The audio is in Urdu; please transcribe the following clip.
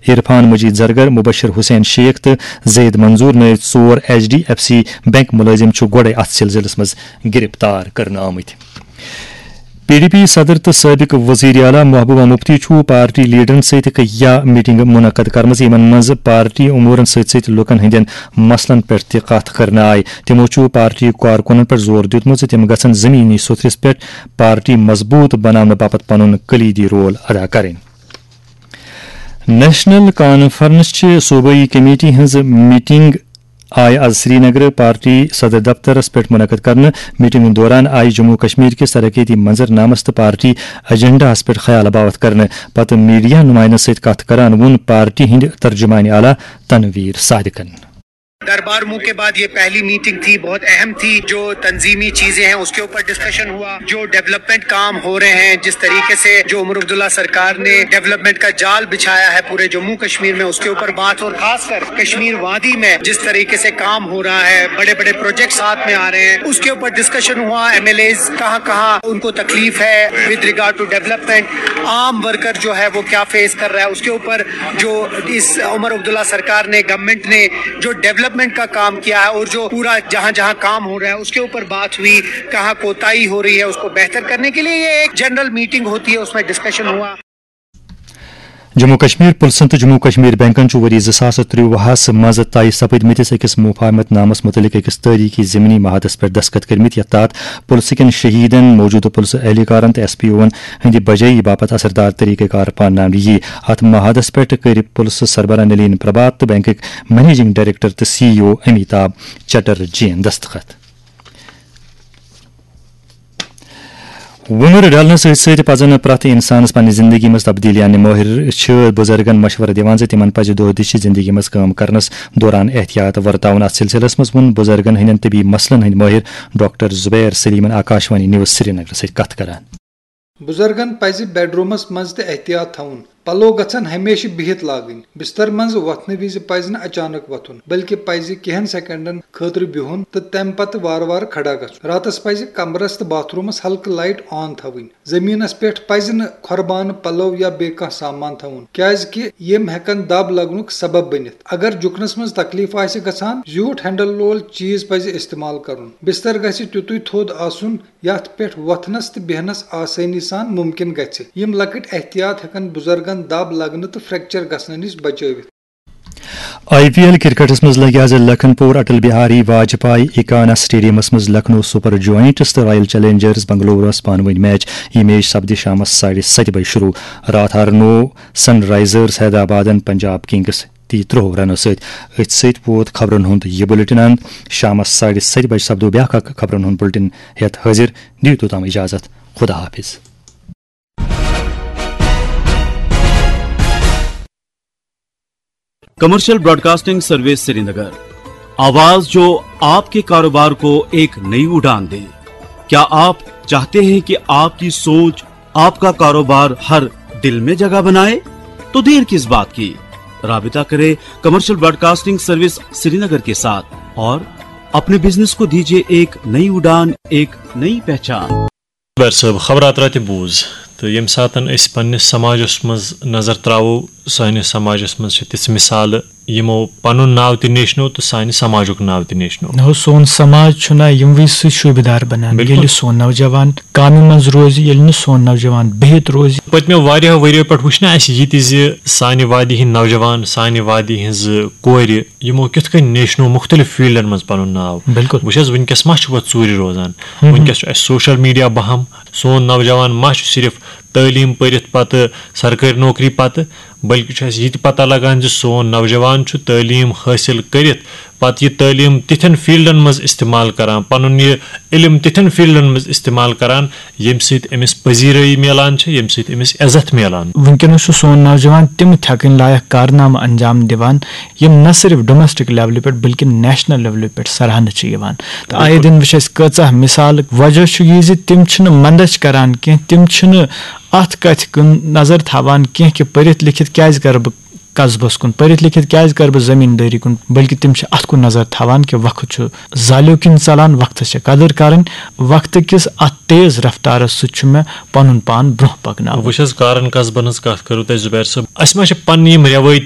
عرفان مجید زرگر، مبشر حسین شیخ تو زید منظور نئے 4 HDFC بینک ملازم گوڑے ات سلسلس مز گرفتار کرنے آمت. PDP صدر تو سابق وزیر اعلیٰ محبوبہ مفتی پارٹی لیڈرن ست میٹنگ منعقد کرم مز پارٹی امورن ست لکن ہندین مسلن پہ کت کرنے آئی. تمو پارٹی کارکنن پہ زور دیتمت تم گھن زمینی سترس پہ پارٹی مضبوط بنانے باپت پن کلیدی رول ادا کریں. نیشنل کانفرنس صوبائی کمیٹی ہز میٹنگ آئی آز سری نگر پارٹی صدر دفترس پہ منعقد کرنے. میٹنگ دوران آئی جموں کشمیر کس ترقیتی منظر نامس تو پارٹی ایجنڈاس پہ خیال باوت کرنے. پتہ میڈیا نمائندن ست کت کران ون پارٹی ہند ترجمان اعلیٰ تنویر صادقن. دربار منہ کے بعد یہ پہلی میٹنگ تھی، بہت اہم تھی. جو تنظیمی چیزیں ہیں اس کے اوپر ڈسکشن ہوا، جو ڈیولپمنٹ کام ہو رہے ہیں، جس طریقے سے جو عمر عبداللہ سرکار نے ڈیولپمنٹ کا جال بچھایا ہے پورے جموں کشمیر میں، اس کے اوپر بات. اور خاص کر کشمیر وادی میں جس طریقے سے کام ہو رہا ہے، بڑے بڑے پروجیکٹ ساتھ میں آ رہے ہیں، اس کے اوپر ڈسکشن ہوا. MLAs کہاں کہاں ان کو تکلیف ہے ود ریگارڈ ٹو ڈیولپمنٹ، عام ورکر جو ہے وہ کیا فیس کر رہا ہے، اس کے اوپر جو اس عمر عبداللہ سرکار نے گورنمنٹ نے جو ڈیولپمنٹ کا کام کیا ہے اور جو پورا جہاں جہاں کام ہو رہا ہے اس کے اوپر بات ہوئی. کہاں کوتاہی ہو رہی ہے اس کو بہتر کرنے کے لیے یہ ایک جنرل میٹنگ ہوتی ہے، اس میں ڈسکشن ہوا. جموں کشمیر پلسن تو جموں کشمیر بینکن وری 2023 مز طے سپدمتس اکس مفاہمت نامس متعلق اکس تاریخی ضمنی معاہدس پہ دستخط کرمت یتھ تحت پلس کن شہیدن، موجودہ پلس اہلکارن تو SPO'n ہند بجائی باپت اثردار طریقہ کار پان یہ. ات معاہدس پہ کر پلس سربراہ نلین پربھات تو بینک منیجنگ ڈائریکٹر تو CEO امیتابھ چٹرجین دستخط. وُنر ڈالنے ست پزن پرت انسانس پنہ زندگی مز تبدیلی انہ. ماہر بزرگن مشورہ دِوان تمن پزِ دۄہ دِش زندگی مز کٲم کرنس دوران احتیاط ورتاون. اتھ سلسلس مز ووٚن بزرگن ہندین طبی مسلن ہند ماہر ڈاکٹر زبیر سلیمن آکاشوانی نیوز سری نگر ست کتھ کران. بزرگن پزِ بیڈ رومس مز تہ احتیاط تھاون. پلو گژھن ہمیشہ بہت لاگن. بستر مز وتھنہ وز پزِ نہ اچانک وتھن بلکہ پزِ کینہن سیکنڈن خاطر بہن تو تمہ پتہ وار وار کھڑا گژھن. راتس پزِ کمرس تو باتھ رومس ہلکہ لائٹ آن تھوٕنۍ. زمینس پہ پزِ نہ کھۄربانہ پلو یا بیٚیہِ کانٛہہ سامان تھاوُن کیازکہ یم ہیکن دب لگنک سبب بنتھ. اگر جُکنس مز تکلیف آسہِ گژھان زیوٗٹھ ہینڈل وول چیز پزِ استعمال کرُن. بستر گژھِ تیُتُے تھوٚد آسُن یتھ پٮ۪ٹھ وۄتھنس تہٕ بیہنس آسٲنی سان ممکن گژھِ. یم لۄکٕٹۍ احتیاط ہیکن بزرگن دب لگنہ تو فریکچر گژھنہ نش بچٲوِتھ. IPL کرکٹس مز لگہِ آز لکھن پور اٹل بہاری واجپائی ایکانا سٹیڈیمس مز لکھنؤ سپر جوائنٹس تو رائل چیلنجرز بنگلورس پانونۍ میچ. یہ میچ سپدِ شامس 7:30 بجے شروع. رات ہارنو سن رائزرز حیدرآبادن پنجاب کنگس 30 رنو ست ووت خبرن ہند یہ بلٹن اند. شامس 7:30 بجے سپدو بیاکھ اکھ خبرن ہند بلٹن ہیت حاضر. دیو توتام اجازت. خدا حافظ. کمرشل براڈ کاسٹنگ سروس سری نگر، آواز جو آپ کے کاروبار کو ایک نئی اڑان دے. کیا آپ چاہتے ہیں کہ آپ کی سوچ آپ کا کاروبار ہر دل میں جگہ بنائے؟ تو دیر کس بات کی، رابطہ کریں کمرشل براڈ کاسٹنگ سروس سری نگر کے ساتھ اور اپنے بزنس کو دیجیے ایک نئی اڑان، ایک نئی پہچان. صاحب خبرات رات بوز تو یم ساتن اس پنس سماجس مز نظر تراو سانس سماجس مز تس مثال یمو پنن ناو تہ نیشنو تو سانہ سماجک ناو تہ نیشنو. سون سماج چھنا یم وز شوبدار بنان ییٚلہِ سون نوجوان کامہِ منٛز روزِ، ییٚلہِ نہٕ سون نوجوان بِہِتھ روزِ. پٔتمیو واریاہو ؤریو پٮ۪ٹھ وٕچھ نہ اَسہِ یہِ تہِ زِ سانہِ وادی ہٕنٛدۍ نوجوان، سانہِ وادی ہٕنٛزٕ کورِ یِمو کِتھ کٔنۍ نیشنو مختلف فیٖلڈن منٛز پنُن ناو. بالکل وٕچھ حظ وٕنکیٚس ما چھُ وۄنۍ ژوٗرِ روزان. وٕنکیٚس چھُ اَسہِ سوشل میٖڈیا بہم. سون نوجوان ما چھُ صرف تعلیٖم پٔرِتھ پتہٕ سرکٲرۍ نوکری پتہٕ، بلکہ چھُ اَسہِ یہِ تہِ پتہ لگان زِ سون نوجوان چھُ تعلیٖم حٲصِل کٔرِتھ پتہٕ یہِ تعلیٖم تِتھٮ۪ن فیٖلڈن منٛز استعمال کران، پنُن یہِ علم تِتھٮ۪ن فیٖلڈن منٛز استعمال کران ییٚمہِ سۭتۍ أمِس پذیٖرٲیی میلان چھِ، ییٚمہِ سۭتۍ أمِس عزت میلان. وٕنکیٚنس چھُ سون نوجوان تِم تھکٕنۍ لایق کارنامہٕ انجام دِوان یِم نہ صرف ڈومیسٹک لیولہِ پٮ۪ٹھ بلکہ نیشنل لیولہِ پٮ۪ٹھ سراہنہٕ چھِ یِوان. تہٕ آیے دِن وٕچھ اَسہِ کۭژاہ مثال. وجہ چھُ یہِ زِ تِم چھِنہٕ منٛدچھ کران کینٛہہ، تِم چھِنہٕ اتھ کتھِ کُن نظر تھاوان کینٛہہ کہِ پٔرِتھ لیکھِتھ کیازِ کرٕ بہٕ قصبس کُن، پٔرِتھ لیکھِتھ کیازِ کرٕ بہٕ زٔمیٖندٲری کُن، بلکہ تِم چھِ اتھ کُن نظر تھاوان کہِ وقت چھُ زالیو کِنۍ ژلان، وقتس چھِ قدٕر کرٕنۍ، وقتہٕ کِس اتھ تیز رفتارس سۭتۍ چھُ مےٚ پنُن پان برونٛہہ پکناوُن. وٕچھ حظ کارن قصبن ہٕنٛز کتھ کرو تۄہہِ زُبیر صٲب، اسہِ ما چھِ پنٕنۍ یِم رٮ۪وٲیتی